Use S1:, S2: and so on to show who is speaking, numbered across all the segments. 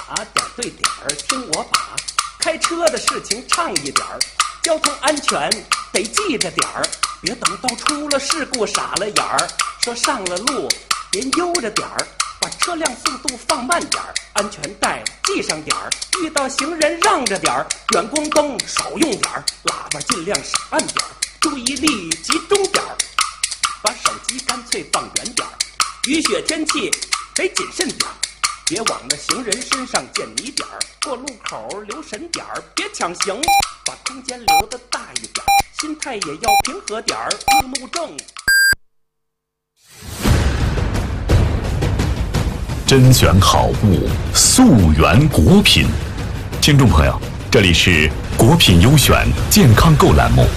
S1: 点对点儿听我把，开车的事情畅一点儿，交通安全得记着点儿，别等到出了事故傻了眼儿。说上了路别悠着点儿，把车辆速度放慢点儿，安全带系上点儿，遇到行人让着点儿，远光灯少用点儿，喇叭尽量少按点儿，注意力集中点儿，把手机干脆放远点儿，雨雪天气得谨慎点儿，别往那行人身上溅泥点儿，过路口留神点儿，别抢行，把空间留得大一点儿，心态也要平和点儿，路怒症。
S2: 甄选好物，溯源果品。听众朋友，这里是果品优选健康购栏目。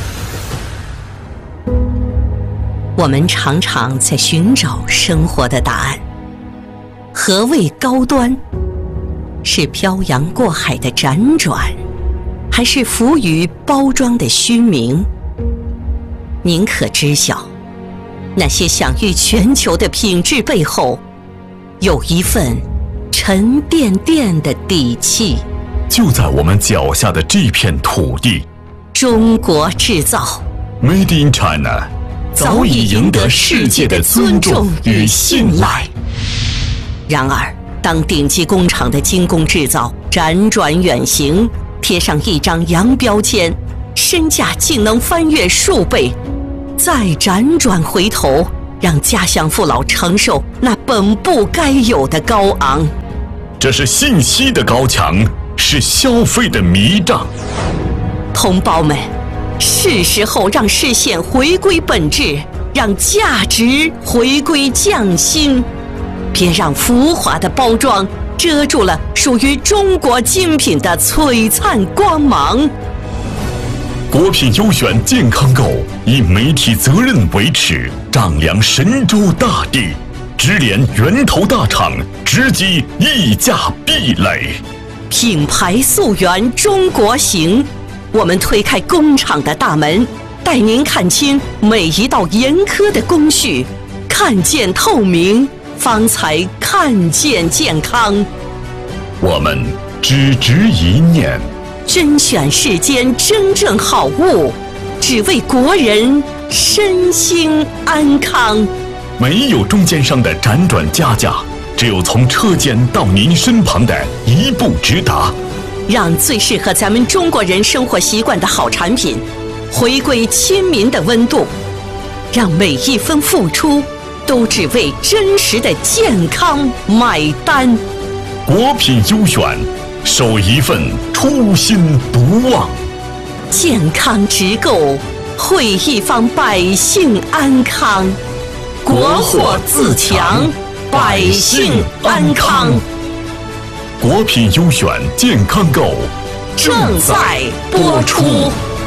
S3: 我们常常在寻找生活的答案。何谓高端？是漂洋过海的辗转，还是浮于包装的虚名？您可知晓，那些享誉全球的品质背后，有一份沉甸甸的底气。
S2: 就在我们脚下的这片土地，
S3: 中国制造
S2: Made in China 早已赢得世界的尊重与信赖。
S3: 然而，当顶级工厂的精工制造辗转远行，贴上一张洋标签，身价竟能翻越数倍，再辗转回头，让家乡父老承受那本不该有的高昂。
S2: 这是信息的高墙，是消费的迷障。
S3: 同胞们，是时候让视线回归本质，让价值回归匠心，别让浮华的包装遮住了属于中国精品的璀璨光芒。
S2: 果品优选健康购以媒体责任为耻，丈量神州大地，直连源头大厂，直击溢价壁垒。
S3: 品牌溯源中国行，我们推开工厂的大门，带您看清每一道严苛的工序，看见透明，方才看见健康。
S2: 我们只执一念，
S3: 甄选世间真正好物，只为国人身心安康。
S2: 没有中间商的辗转加价，只有从车间到您身旁的一步直达。
S3: 让最适合咱们中国人生活习惯的好产品回归亲民的温度，让每一分付出都只为真实的健康买单。
S2: 果品优选，守一份初心不忘。
S3: 健康直购，惠一方百姓安康。国货自强，百姓安康。
S2: 果品优选健康购
S3: 正在播出。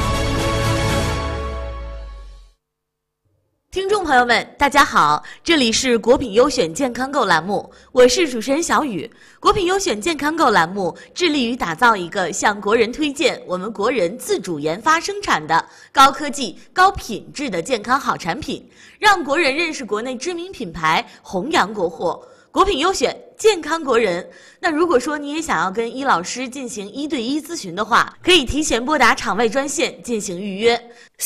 S4: 听众朋友们，大家好，这里是果品优选健康购栏目，我是主持人小雨。果品优选健康购栏目致力于打造一个向国人推荐我们国人自主研发生产的高科技、高品质的健康好产品，让国人认识国内知名品牌，弘扬国货。果品优选健康国人。那如果说你也想要跟伊老师进行1对1咨询的话，可以提前拨打场外专线进行预约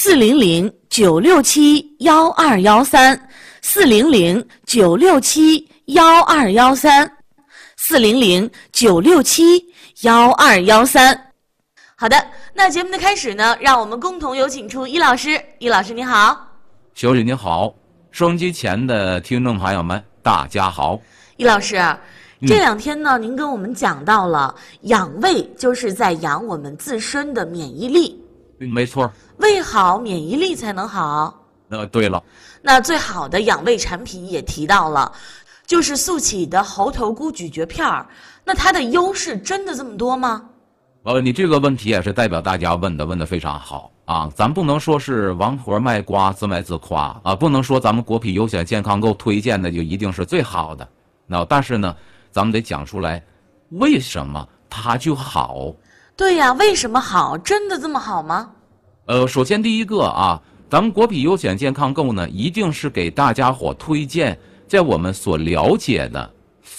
S4: ，400-967-1213，400-967-1213。好的，那节目的开始呢，让我们共同有请出伊老师。伊老师你好。
S5: 小雨你好，收音机前的听众朋友们大家好。
S4: 伊老师，这2天呢，您跟我们讲到了养胃就是在养我们自身的免疫力。
S5: 没错，
S4: 胃好，免疫力才能好。
S5: 对了，
S4: 那最好的养胃产品也提到了，就是速启的猴头菇咀嚼片儿。那它的优势真的这么多吗？
S5: 你这个问题也是代表大家问得非常好啊！咱不能说是王婆卖瓜自卖自夸啊，不能说咱们果品优选健康购推荐的就一定是最好的。但是呢，咱们得讲出来，为什么它就好？
S4: 对呀，为什么好？真的这么好吗？
S5: 首先第一个啊，咱们果品优选健康购呢，一定是给大家伙推荐在我们所了解的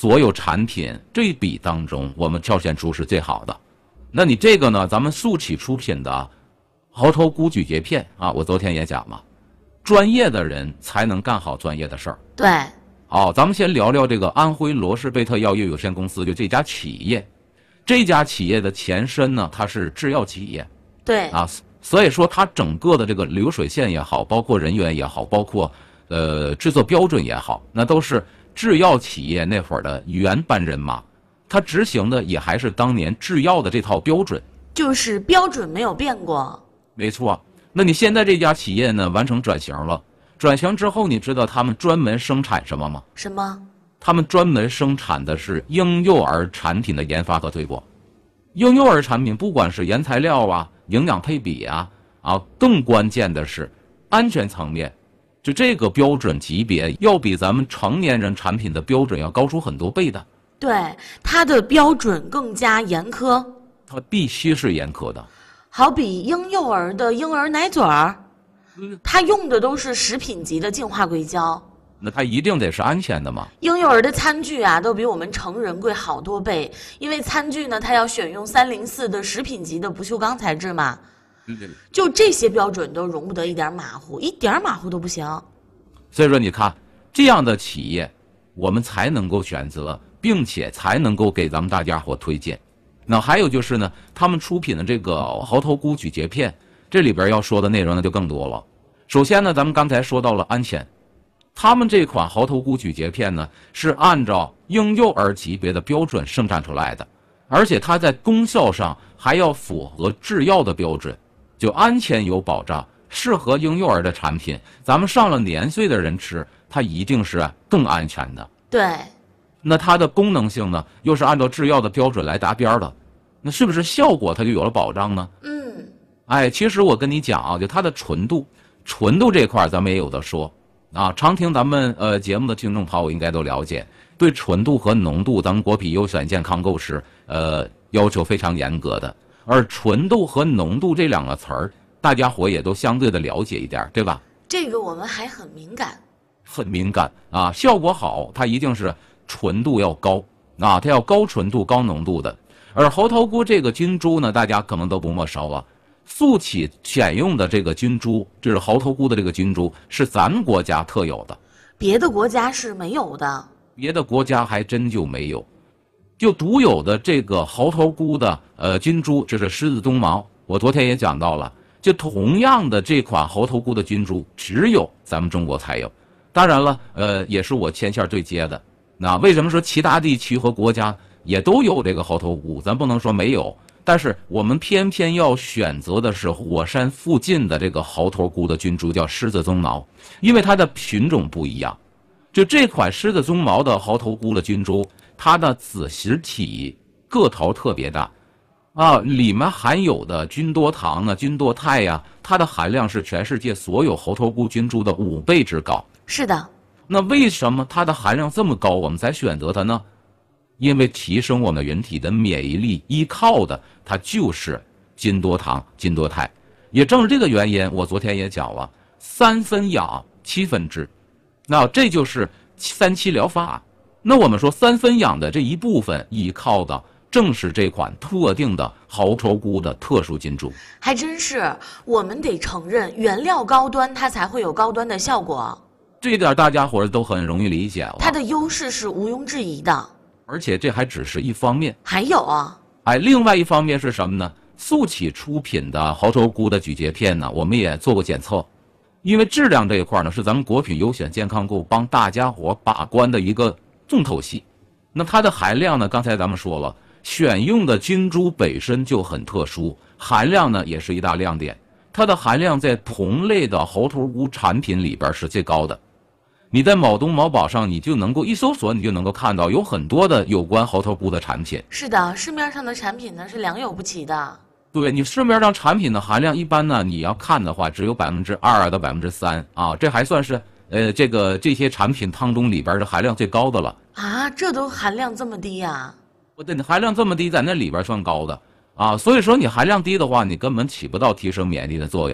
S5: 所有产品这一笔当中，我们挑选出是最好的。那你这个呢，咱们速起出品的猴头菇咀嚼片啊，我昨天也讲了，专业的人才能干好专业的事儿。
S4: 对。
S5: 好，咱们先聊聊这个安徽罗氏贝特药业有限公司，就这家企业。这家企业的前身呢，它是制药企业。
S4: 对。
S5: 啊，所以说它整个的这个流水线也好，包括人员也好，包括制作标准也好，那都是制药企业那会儿的原班人马，它执行的也还是当年制药的这套标准，
S4: 就是标准没有变过。
S5: 没错。那你现在这家企业呢，完成转型了，转型之后，你知道他们专门生产什么吗？
S4: 什么？
S5: 他们专门生产的是婴幼儿产品的研发和推广。婴幼儿产品不管是原材料啊、营养配比啊，更关键的是安全层面，就这个标准级别要比咱们成年人产品的标准要高出很多倍的。
S4: 对，它的标准更加严苛。
S5: 它必须是严苛的。
S4: 好比婴幼儿的婴儿奶嘴儿，它用的都是食品级的净化硅胶。
S5: 那它一定得是安全的嘛。
S4: 婴幼儿的餐具啊，都比我们成人贵好多倍，因为餐具呢，它要选用304的食品级的不锈钢材质嘛。就这些标准都容不得一点马虎，一点马虎都不行。
S5: 所以说，你看这样的企业，我们才能够选择，并且才能够给咱们大家伙推荐。那还有就是呢，他们出品的这个猴头菇咀嚼片，这里边要说的内容呢就更多了。首先呢，咱们刚才说到了安全。他们这款猴头菇咀嚼片呢，是按照婴幼儿级别的标准生产出来的，而且它在功效上还要符合制药的标准，就安全有保障，适合婴幼儿的产品，咱们上了年岁的人吃，它一定是更安全的。
S4: 对。
S5: 那它的功能性呢，又是按照制药的标准来达标的，那是不是效果它就有了保障呢？其实我跟你讲啊，就它的纯度这块咱们也有的说。常听咱们节目的听众朋友应该都了解，对纯度和浓度，咱们国品优选健康购是要求非常严格的。而纯度和浓度这两个词儿，大家伙也都相对的了解一点，对吧？
S4: 这个我们还很敏感。
S5: 很敏感啊，效果好，它一定是纯度要高啊，它要高纯度、高浓度的。而猴头菇这个菌株呢，大家可能都不陌熟了。速起选用的这个菌株，就是猴头菇的这个菌株，是咱们国家特有的，
S4: 别的国家是没有的。
S5: 别的国家还真就没有，就独有的这个猴头菇的菌株，这是狮子鬃毛。我昨天也讲到了，就同样的这款猴头菇的菌株，只有咱们中国才有。当然了，也是我牵线对接的。那为什么说其他地区和国家也都有这个猴头菇？咱不能说没有。但是我们偏偏要选择的是火山附近的这个猴头菇的菌株，叫狮子鬃毛，因为它的品种不一样。就这款狮子鬃毛的猴头菇的菌株，它的子实体个头特别大，里面含有的菌多糖啊、菌多肽呀，它的含量是全世界所有猴头菇菌株的5倍之高。
S4: 是的。
S5: 那为什么它的含量这么高，我们才选择它呢？因为提升我们人体的免疫力，依靠的它就是菌多糖、菌多肽。也正是这个原因，我昨天也讲了，3分养7分治，那这就是3期疗法。那我们说3分养的这一部分，依靠的正是这款特定的猴头菇的特殊菌株。
S4: 还真是，我们得承认，原料高端，它才会有高端的效果。
S5: 这一点大家伙都很容易理解了，
S4: 它的优势是毋庸置疑的。
S5: 而且这还只是一方面，
S4: 还有啊，
S5: 另外一方面是什么呢？速起出品的猴头菇的咀嚼片呢，我们也做过检测，因为质量这一块呢是咱们国品优选健康购帮大家伙把关的一个重头戏。那它的含量呢，刚才咱们说了，选用的菌株本身就很特殊，含量呢也是一大亮点。它的含量在同类的猴头菇产品里边是最高的。你在某东某宝上，你就能够一搜索，你就能够看到有很多的有关猴头菇的产品。
S4: 是的，市面上的产品呢是良莠不齐的。
S5: 对，你市面上产品的含量一般呢，你要看的话只有2%到3%啊，这还算是这些产品当中里边的含量最高的了
S4: 啊，这都含量这么低呀？
S5: 对，你含量这么低，在那里边算高的啊，所以说你含量低的话，你根本起不到提升免疫力的作用。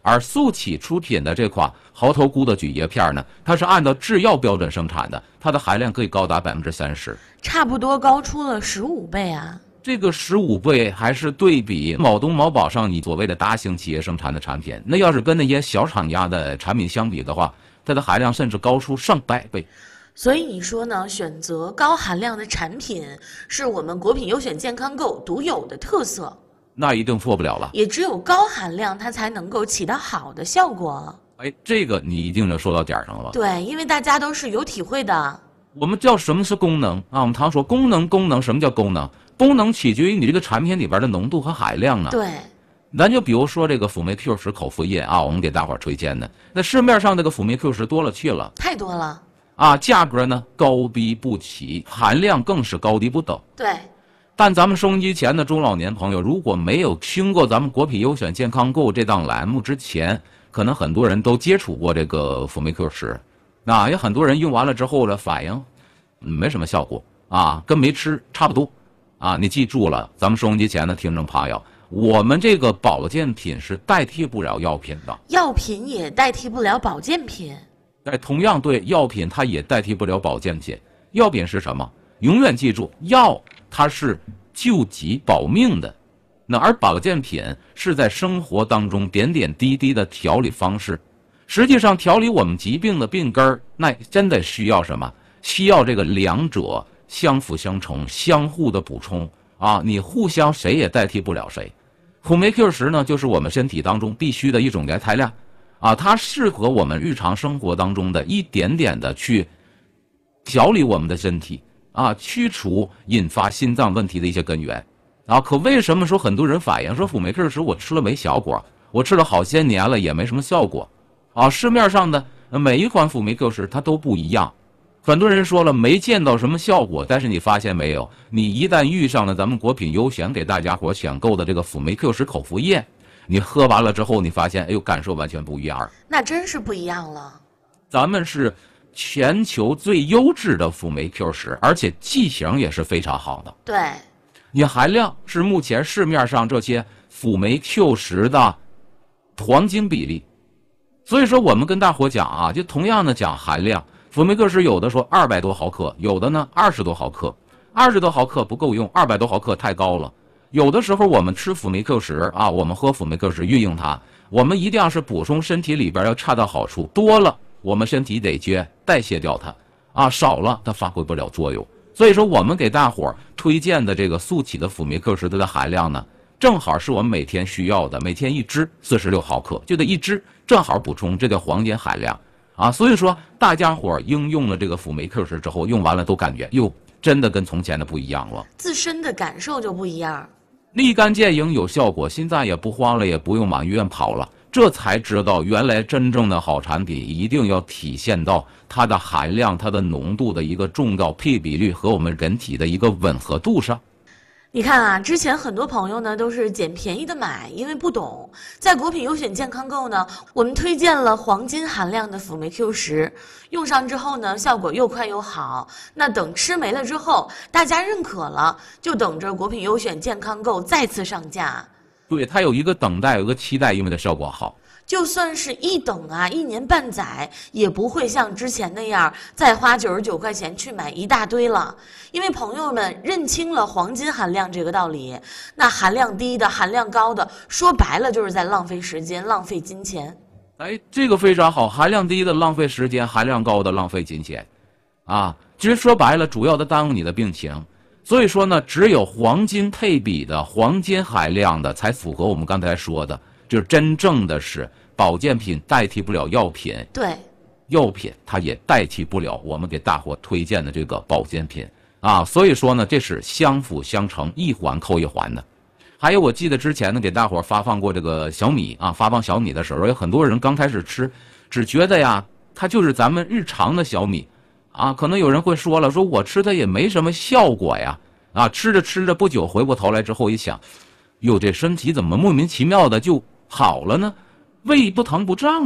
S5: 而速起出品的这款猴头菇的咀液片呢，它是按照制药标准生产的，它的含量可以高达30%，
S4: 差不多高出了15倍啊。
S5: 这个15倍还是对比某东某宝上你所谓的大型企业生产的产品，那要是跟那些小厂家的产品相比的话，它的含量甚至高出上百倍。
S4: 所以你说呢？选择高含量的产品是我们国品优选健康购独有的特色，
S5: 那一定错不了了。
S4: 也只有高含量它才能够起到好的效果。
S5: 哎，这个你一定就说到点上了。
S4: 对，因为大家都是有体会的。
S5: 我们叫什么是功能啊？我们常说功能，什么叫功能？功能取决于你这个产品里边的浓度和含量啊。
S4: 对，
S5: 咱就比如说这个辅酶 Q10口服液啊，我们给大伙儿推荐的，那市面上这个辅酶 Q10多了去了，
S4: 太多了
S5: 啊，价格呢高低不齐，含量更是高低不等。
S4: 对，
S5: 但咱们收音机前的中老年朋友，如果没有听过咱们国品优选健康购这档栏目之前，可能很多人都接触过这个辅酶 Q10，啊，也很多人用完了之后的反应没什么效果啊，跟没吃差不多。啊，你记住了，咱们收音机前的听众朋友，我们这个保健品是代替不了药品的，
S4: 药品也代替不了保健品。
S5: 哎，同样对，药品它也代替不了保健品。药品是什么？永远记住，药它是救急保命的，那而保健品是在生活当中点点滴滴的调理方式。实际上，调理我们疾病的病根儿，那真的需要什么？需要这个两者相辅相成、相互的补充啊！你互相谁也代替不了谁。辅酶 Q10呢，就是我们身体当中必须的一种原材料啊，它适合我们日常生活当中的一点点的去调理我们的身体啊，驱除引发心脏问题的一些根源啊。可为什么说很多人反映说辅酶 Q10我吃了没效果，我吃了好些年了也没什么效果啊？市面上的每一款辅酶 Q10它都不一样。很多人说了没见到什么效果，但是你发现没有，你一旦遇上了咱们国品优选给大家伙选购的这个辅酶 Q10口服液，你喝完了之后，你发现哎呦，感受完全不一样。
S4: 那真是不一样了。
S5: 咱们是全球最优质的辅酶 Q10，而且剂型也是非常好的。
S4: 对，
S5: 你含量是目前市面上这些辅酶 Q10的黄金比例。所以说我们跟大伙讲啊，就同样的讲含量。辅酶 Q10有的说200多毫克，有的呢20多毫克，20多毫克不够用，200多毫克太高了。有的时候我们吃辅酶 Q10啊，我们喝辅酶 Q10运用它，我们一定要是补充身体里边要恰到好处，多了我们身体得去代谢掉它啊，少了它发挥不了作用。所以说我们给大伙儿推荐的这个速起的辅酶 Q10的含量呢，正好是我们每天需要的，每天一支46毫克，就得一支正好补充，这叫黄金含量。啊，所以说大家伙应用了这个辅酶 Q10之后，用完了都感觉哟，真的跟从前的不一样了，
S4: 自身的感受就不一样，
S5: 立竿见影有效果，心脏也不慌了，也不用往医院跑了，这才知道原来真正的好产品一定要体现到它的含量、它的浓度的一个重要配比率和我们人体的一个吻合度上。
S4: 你看啊，之前很多朋友呢都是捡便宜的买，因为不懂。在国品优选健康购呢，我们推荐了黄金含量的辅酶 Q10，用上之后呢，效果又快又好。那等吃没了之后，大家认可了，就等着国品优选健康购再次上架。
S5: 对，它有一个等待，有一个期待，因为它效果好。
S4: 就算是一等啊，1年半载，也不会像之前那样再花99块钱去买一大堆了。因为朋友们认清了黄金含量这个道理，那含量低的、含量高的，说白了就是在浪费时间、浪费金钱。
S5: 哎，这个非常好，含量低的浪费时间，含量高的浪费金钱，啊，其实说白了，主要的耽误你的病情。所以说呢，只有黄金配比的、黄金含量的，才符合我们刚才说的，就是真正的是保健品代替不了药品，
S4: 对，
S5: 药品它也代替不了我们给大伙推荐的这个保健品啊。所以说呢，这是相辅相成，一环扣一环的。还有，我记得之前呢给大伙发放过这个小米啊，发放小米的时候，有很多人刚开始吃，只觉得呀，它就是咱们日常的小米啊。可能有人会说了，说我吃它也没什么效果呀，啊，吃着吃着不久回过头来之后一想，哟，这身体怎么莫名其妙的就好了呢？胃不疼不胀的。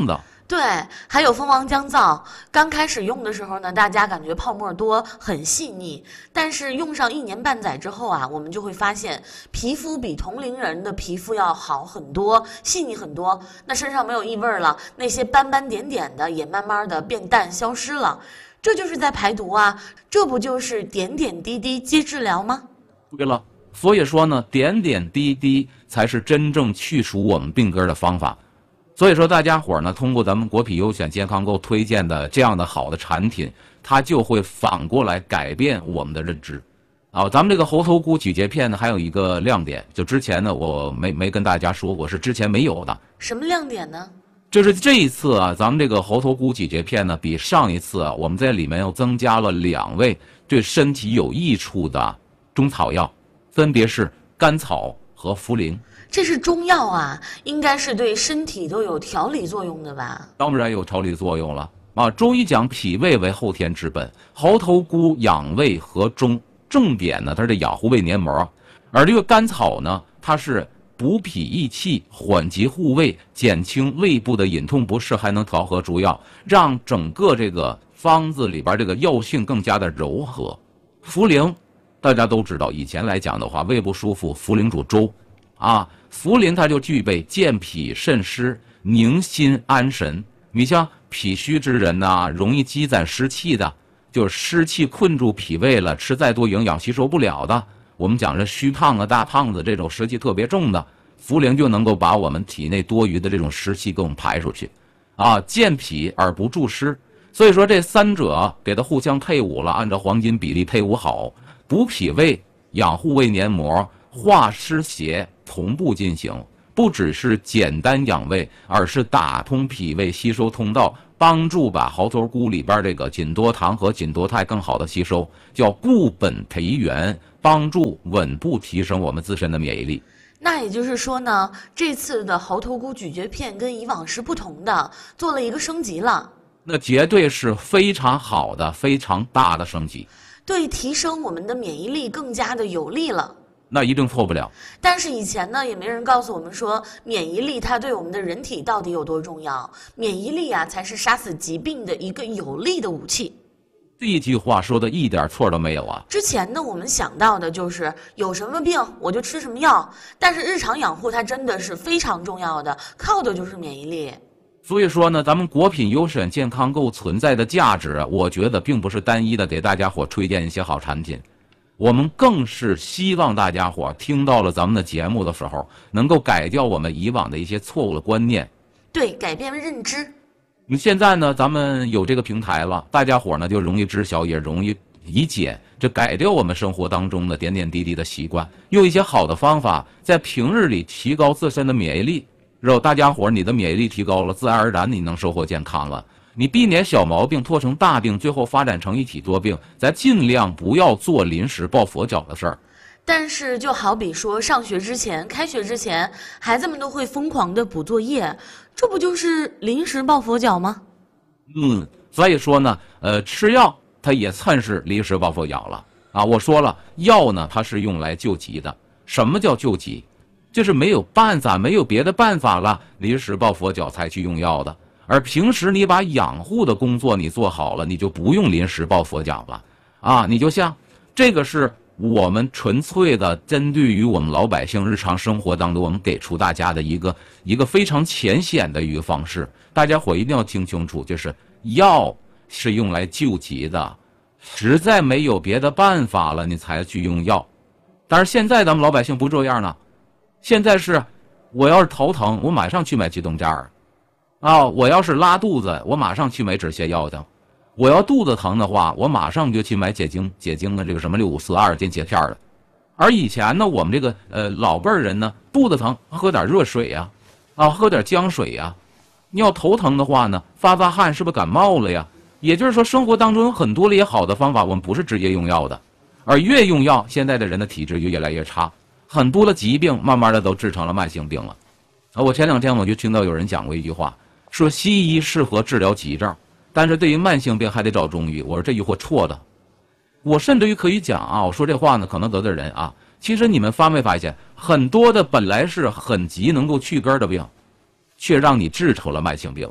S4: 对，还有蜂王姜皂，刚开始用的时候呢，大家感觉泡沫多，很细腻。但是用上1年半载之后啊，我们就会发现皮肤比同龄人的皮肤要好很多，细腻很多。那身上没有异味了，那些斑斑点点的也慢慢的变淡消失了。这就是在排毒啊，这不就是点点滴滴皆治疗吗？
S5: 对了，所以说呢，点点滴滴才是真正去除我们病根的方法。所以说，大家伙呢，通过咱们国品优选健康购推荐的这样的好的产品，它就会反过来改变我们的认知。咱们这个猴头菇咀嚼片呢，还有一个亮点，就之前呢我没跟大家说过，是之前没有的。
S4: 什么亮点呢？
S5: 就是这一次啊，咱们这个猴头菇咀嚼片呢，比上一次啊，我们在里面又增加了2味对身体有益处的中草药，分别是甘草和茯苓。
S4: 这是中药啊，应该是对身体都有调理作用的吧？
S5: 当然有调理作用了啊！中医讲脾胃为后天之本，猴头菇养胃和中，重点呢它是养护胃黏膜，而这个甘草呢，它是补脾益气、缓急护胃、减轻胃部的隐痛不适，还能调和诸药，让整个这个方子里边这个药性更加的柔和。茯苓大家都知道，以前来讲的话，胃不舒服，茯苓煮粥啊。茯苓它就具备健脾渗湿、宁心安神。你像脾虚之人呐，容易积攒湿气的，就是湿气困住脾胃了，吃再多营养吸收不了的。我们讲这虚胖啊、大胖子这种湿气特别重的，茯苓就能够把我们体内多余的这种湿气给我们排出去，啊，健脾而不助湿。所以说这三者给它互相配伍了，按照黄金比例配伍好，补脾胃、养护胃黏膜、化湿邪同步进行，不只是简单养胃，而是打通脾胃吸收通道，帮助把猴头菇里边这个锦多糖和锦多肽更好的吸收，叫固本培元，帮助稳步提升我们自身的免疫力。
S4: 那也就是说呢，这次的猴头菇咀嚼片跟以往是不同的，做了一个升级了。
S5: 那绝对是非常好的、非常大的升级，
S4: 对提升我们的免疫力更加的有利了。
S5: 那一定错不了。
S4: 但是以前呢，也没人告诉我们说，免疫力它对我们的人体到底有多重要。免疫力啊，才是杀死疾病的一个有力的武器。
S5: 这一句话说的一点错都没有啊！
S4: 之前呢，我们想到的就是有什么病我就吃什么药，但是日常养护它真的是非常重要的，靠的就是免疫力。
S5: 所以说呢，咱们国品优选健康购存在的价值，我觉得并不是单一的给大家伙推荐一些好产品，我们更是希望大家伙听到了咱们的节目的时候，能够改掉我们以往的一些错误的观念，
S4: 对，改变认知。
S5: 你现在呢，咱们有这个平台了，大家伙呢就容易知晓，也容易理解，这改掉我们生活当中的点点滴滴的习惯，用一些好的方法，在平日里提高自身的免疫力。然后大家伙你的免疫力提高了，自然而然你能收获健康了。你避免小毛病拖成大病，最后发展成一体多病，咱尽量不要做临时抱佛脚的事儿。
S4: 但是就好比说上学之前、开学之前，孩子们都会疯狂的补作业，这不就是临时抱佛脚吗？
S5: 所以说呢，吃药它也算是临时抱佛脚了啊。我说了，药呢它是用来救急的。什么叫救急？就是没有办法，没有别的办法了，临时抱佛脚才去用药的。而平时你把养护的工作你做好了，你就不用临时抱佛脚了啊！你就像这个是我们纯粹的针对于我们老百姓日常生活当中，我们给出大家的一个非常浅显的一个方式，大家伙一定要听清楚，就是药是用来救急的，实在没有别的办法了，你才去用药。但是现在咱们老百姓不这样了，现在是我要是头疼，我马上去买止痛片儿。我要是拉肚子，我马上去买止泻药的；我要肚子疼的话，我马上就去买解经的这个什么6542电解片的。而以前呢，我们这个老辈人呢，肚子疼喝点热水呀，喝点姜水呀。你要头疼的话呢，发汗是不是感冒了呀？也就是说，生活当中有很多的也好的方法，我们不是直接用药的，而越用药，现在的人的体质就越来越差，很多的疾病慢慢的都治成了慢性病了。我前2天我就听到有人讲过一句话。说西医适合治疗急症，但是对于慢性病还得找中医。我说这句话错的。我甚至于可以讲我说这话呢可能得罪人其实你们发没发现，很多的本来是很急能够去根的病，却让你治成了慢性病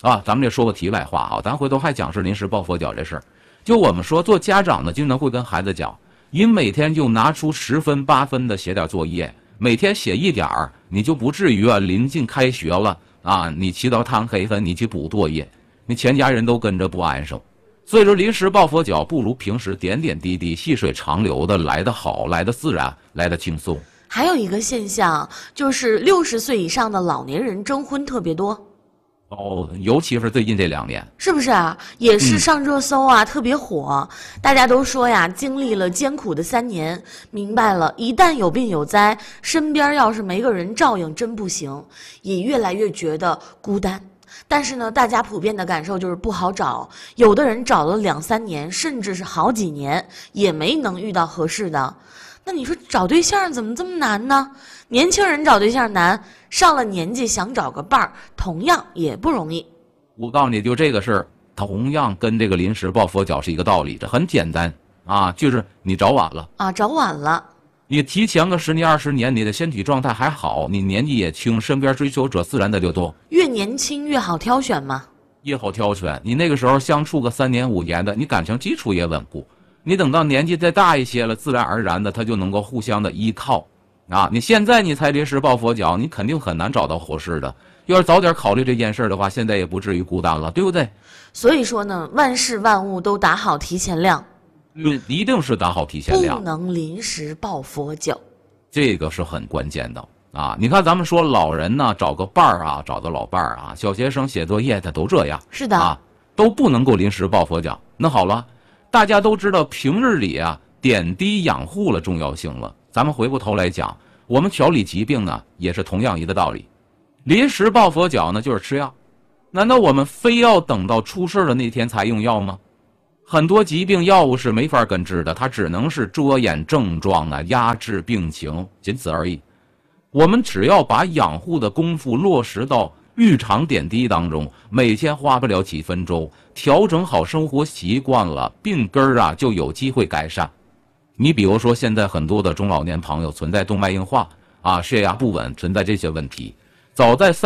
S5: 啊，咱们这说个题外话啊，咱回头还讲是临时抱佛脚这事儿。就我们说做家长的经常会跟孩子讲，你每天就拿出10分8分的写点作业，每天写一点儿，你就不至于临近开学了啊，你起到趟黑粉，你去补作业，你全家人都跟着不安生。所以说临时抱佛脚不如平时点点滴滴细水长流的来得好，来得自然，来得轻松。
S4: 还有一个现象就是60岁以上的老年人征婚特别多。
S5: 哦，尤其是最近这2年，
S4: 是不是啊？也是上热搜啊，特别火。大家都说呀，经历了艰苦的3年，明白了，一旦有病有灾，身边要是没个人照应，真不行。也越来越觉得孤单。但是呢，大家普遍的感受就是不好找，有的人找了2、3年，甚至是好几年，也没能遇到合适的。那你说找对象怎么这么难呢？年轻人找对象难，上了年纪想找个伴儿，同样也不容易。
S5: 我告诉你，就这个事儿，同样跟这个临时抱佛脚是一个道理，这很简单啊，就是你找晚了
S4: 啊，找晚了。
S5: 你提前个10年20年，你的身体状态还好，你年纪也轻，身边追求者自然的就多。
S4: 越年轻越好挑选嘛，
S5: 越好挑选。你那个时候相处个3年5年的，你感情基础也稳固。你等到年纪再大一些了，自然而然的他就能够互相的依靠啊。你现在你才临时抱佛脚，你肯定很难找到合适的。要是早点考虑这件事的话，现在也不至于孤单了，对不对？
S4: 所以说呢，万事万物都打好提前量，
S5: 一定是打好提前量，
S4: 不能临时抱佛脚，
S5: 这个是很关键的啊。你看咱们说老人呢，找个伴儿啊，找个老伴儿啊，小学生写作业他都这样，
S4: 是的
S5: 啊，都不能够临时抱佛脚。那好了，大家都知道平日里啊点滴养护了重要性了，咱们回过头来讲，我们调理疾病呢也是同样一个道理。临时抱佛脚呢就是吃药，难道我们非要等到出事的那天才用药吗？很多疾病药物是没法根治的，它只能是遮掩症状啊，压制病情，仅此而已。我们只要把养护的功夫落实到日常点滴当中，每天花不了几分钟，调整好生活习惯了，病根儿啊就有机会改善。你比如说现在很多的中老年朋友存在动脉硬化啊，血压不稳，存在这些问题，早在